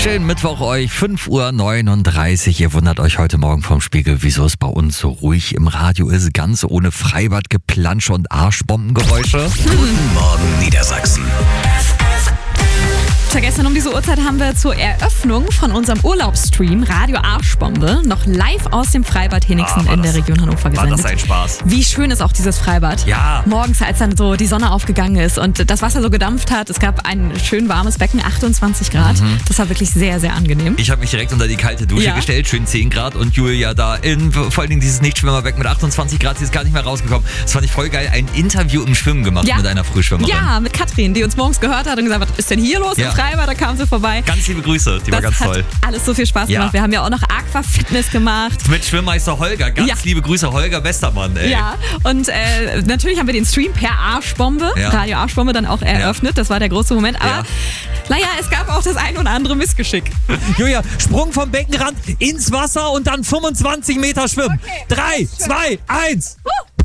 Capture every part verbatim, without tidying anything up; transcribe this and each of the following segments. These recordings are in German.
Schönen Mittwoch euch, fünf Uhr neununddreißig. Ihr wundert euch heute Morgen vom Spiegel, wieso es bei uns so ruhig im Radio ist. Ganz ohne Freibadgeplansche und Arschbombengeräusche. Guten Morgen Niedersachsen. Tja, gestern um diese Uhrzeit haben wir zur Eröffnung von unserem Urlaubsstream Radio Arschbombe noch live aus dem Freibad Henningsen Ah, in der das- Region Hannover War gesendet. das ein Spaß? Wie schön ist auch dieses Freibad. Ja. Morgens, als dann so die Sonne aufgegangen ist und das Wasser so gedampft hat. Es gab ein schön warmes Becken, achtundzwanzig Grad. Das war wirklich sehr, sehr angenehm. Ich habe mich direkt unter die kalte Dusche Ja. gestellt, schön zehn Grad, und Julia da in vor allen Dingen dieses Nichtschwimmerbecken mit achtundzwanzig Grad, sie ist gar nicht mehr rausgekommen. Das fand ich voll geil, ein Interview im Schwimmen gemacht Ja. mit einer Frühschwimmerin. Ja, mit Katrin, die uns morgens gehört hat und gesagt, was ist denn hier los Ja. im Freibad? Da kam sie vorbei. Ganz liebe Grüße, die war Das ganz hat toll. alles so viel Spaß Ja. gemacht. Wir haben ja auch noch Aquafitness gemacht. Mit Schwimmmeister Holger, ganz Ja. liebe Grüße, Holger Westermann, ey. Ja, und äh, natürlich haben wir den Stream per Arschbombe, Ja. Radio Arschbombe, dann auch eröffnet. Das war der große Moment. Aber Ja. naja, es gab auch das ein oder andere Missgeschick. Julia, Sprung vom Beckenrand ins Wasser und dann fünfundzwanzig Meter schwimmen. Drei, zwei, eins.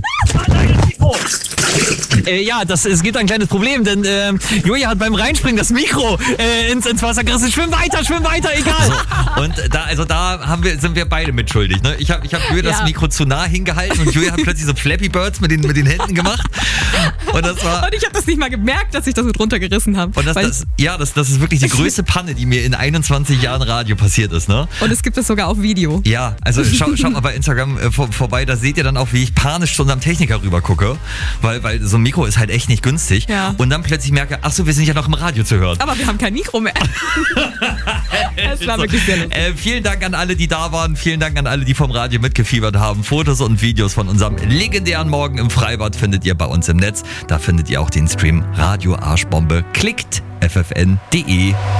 Äh, ja, das, es gibt ein kleines Problem, denn äh, Julia hat beim Reinspringen das Mikro äh, ins, ins Wasser gerissen. Schwimm weiter, schwimm weiter, egal. Und da, also da haben wir, sind wir beide mitschuldig. Ne? Ich habe ich hab Julia das Ja. Mikro zu nah hingehalten und Julia hat plötzlich so Flappy Birds mit den, mit den Händen gemacht. Und das war... Und ich habe das nicht mal gemerkt, dass ich das mit runtergerissen habe. Und das, das, ja, das, das ist wirklich die größte Panne, die mir in einundzwanzig Jahren Radio passiert ist, ne? Und es gibt es sogar auf Video. Ja, also schaut schau mal bei Instagram äh, vor, vorbei, da seht ihr dann auch, wie ich panisch zu unserem Techniker rüber gucke, weil, weil so ein Mikro ist halt echt nicht günstig. Ja. Und dann plötzlich merke, ach so, wir sind ja noch im Radio zu hören. Aber wir haben kein Mikro mehr. Es war wirklich sehr lustig. Äh, vielen Dank an alle, die da waren. Vielen Dank an alle, die vom Radio mitgefiebert haben. Fotos und Videos von unserem legendären Morgen im Freibad findet ihr bei uns im Netz. Da findet ihr auch den Stream Radio Arschbombe. Klickt f f n punkt d e.